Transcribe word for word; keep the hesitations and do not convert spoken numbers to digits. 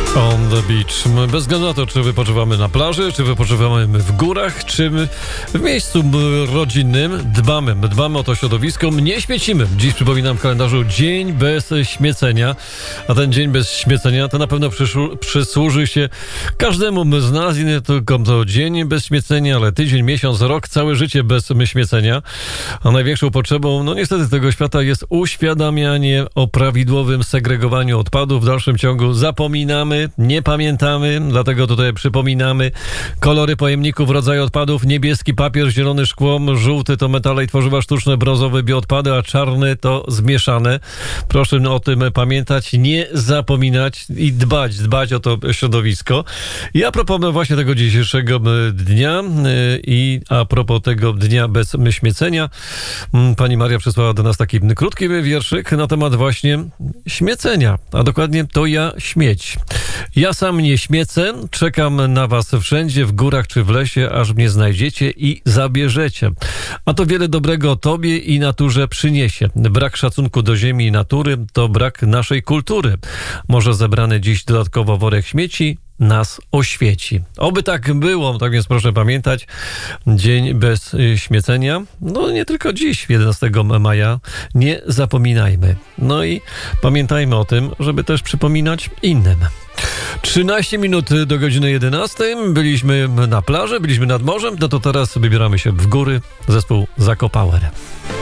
On the beach. Bez względu na to, czy wypoczywamy na plaży, czy wypoczywamy w górach, czy w miejscu rodzinnym, dbamy. Dbamy o to środowisko, nie śmiecimy. Dziś przypominam w kalendarzu Dzień bez śmiecenia, a ten Dzień bez śmiecenia to na pewno przysłu- przysłuży się każdemu z nas, i nie tylko to dzień bez śmiecenia, ale tydzień, miesiąc, rok, całe życie bez śmiecenia. A największą potrzebą, no niestety, tego świata jest uświadamianie o prawidłowym segregowaniu odpadów. W dalszym ciągu zapominamy, nie pamiętamy, dlatego tutaj przypominamy. Kolory pojemników, rodzaje odpadów: niebieski papier, zielony szkło, żółty to metale i tworzywa sztuczne, brązowy bioodpady, a czarny to zmieszane. Proszę o tym pamiętać, nie zapominać i dbać, dbać o to środowisko. I a propos właśnie tego dzisiejszego dnia i a propos tego dnia bez śmiecenia, pani Maria przysłała do nas taki krótki wierszyk na temat właśnie śmiecenia, a dokładnie to ja śmieć. Ja sam nie śmiecę, czekam na was wszędzie, w górach czy w lesie, aż mnie znajdziecie i zabierzecie. A to wiele dobrego tobie i naturze przyniesie. Brak szacunku do ziemi i natury to brak naszej kultury. Może zebrany dziś dodatkowo worek śmieci nas oświeci. Oby tak było, tak więc proszę pamiętać, Dzień bez śmiecenia. No nie tylko dziś, jedenastego maja. Nie zapominajmy. No i pamiętajmy o tym, żeby też przypominać innym. trzynaście minut do godziny jedenastej. Byliśmy na plaży, byliśmy nad morzem, no to teraz wybieramy się w góry. Zespół Zakopower.